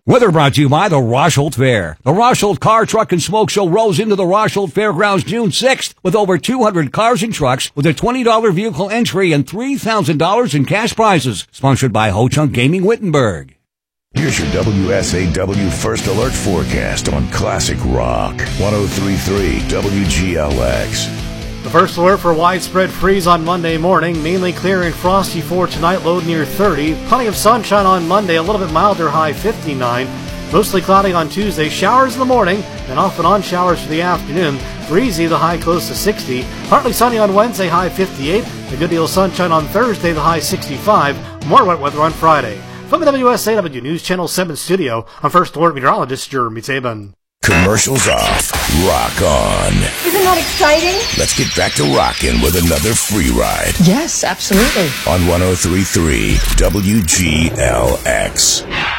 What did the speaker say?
Weather brought to you by the Rosholt Fair. The Rosholt Car, Truck, and Smoke Show rolls into the Rosholt Fairgrounds June 6th with over 200 cars and trucks with a $20 vehicle entry and $3,000 in cash prizes. Sponsored by Ho Chunk Gaming Wittenberg. Here's your WSAW First Alert forecast on Classic Rock. 103.3 WGLX. The first alert for widespread freeze on Monday morning, mainly clear and frosty for tonight, low near 30. Plenty of sunshine on Monday, a little bit milder, high 59. Mostly cloudy on Tuesday, showers in the morning, and off and on showers for the afternoon. Breezy, the high close to 60. Partly sunny on Wednesday, high 58. A good deal of sunshine on Thursday, the high 65. More wet weather on Friday. From the WSAW News Channel 7 studio, I'm First Alert Meteorologist Jeremy Tabin. Commercials off. Rock on. Isn't that exciting? Let's get back to rocking with another free ride. Yes, absolutely. On 103.3 WGLX.